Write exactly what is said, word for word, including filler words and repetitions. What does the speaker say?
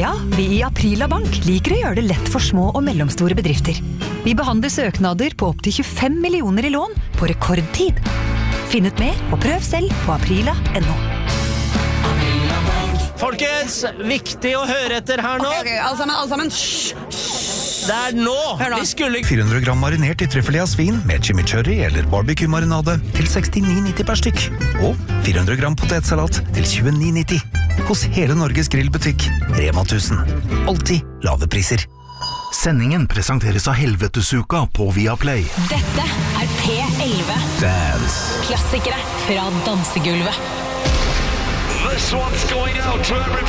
Ja, vi i Aprila Bank liker å gjøre det lett for små og mellomstore bedrifter. Vi behandler søknader på opp til tjuefem millioner i lån på rekordtid. Finn ut mer og prøv selv på aprila punktum no. Folkens, viktig å høre etter her nå. Ok, ok, alle sammen, alle sammen. Shh. Det er nå. Hør nå. Vi skulle... fire hundre gram marinert i trüffel av svin med chimichurri eller barbecue-marinade til sekstini nitti per stykk. Og fire hundre gram potetsalat til tjueni nitti. Hos hele Norges grillbutikk, Rema tusen. Alltid lave priser. Sendingen presenteres av Helvetesuka på Viaplay. Dette er P elleve. Dance. Klassikere fra dansegulvet. This one's going out to every